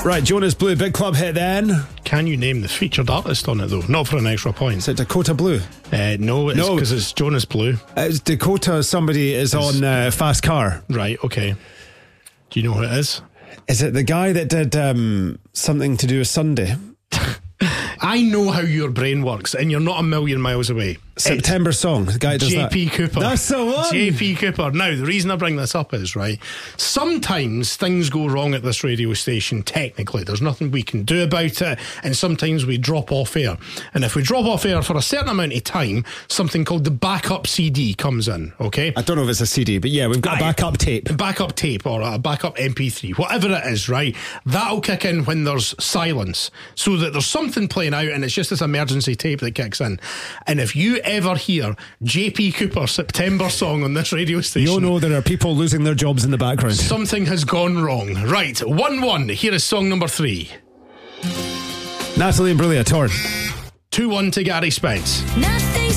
Right, Jonas Blue, big club hit then. Can you name the featured artist on it though? Not for an extra point. Is it Dakota Blue? No, it's because it's Jonas Blue. It's Dakota, somebody is on Fast Car. Right, okay. Do you know who it is? Is it the guy that did something to do with Sunday? I know how your brain works, and you're not a million miles away. September Song. The guy does JP that. Cooper. That's the one. JP Cooper. Now, the reason I bring this up is, right, sometimes things go wrong at this radio station technically. There's nothing we can do about it, and sometimes we drop off air. And if we drop off air for a certain amount of time, something called the backup CD comes in, okay? I don't know if it's a CD, but yeah, we've got a backup tape. Backup tape or a backup MP3, whatever it is, right? That'll kick in when there's silence, so that there's something playing out and it's just this emergency tape that kicks in. And if you ever hear JP Cooper September Song on this radio station, you'll know there are people losing their jobs in the background. Something has gone wrong. Right, 1-1. Here is song number 3. Natalie Imbruglia, Torn. 2-1 to Gary Spence. Nothing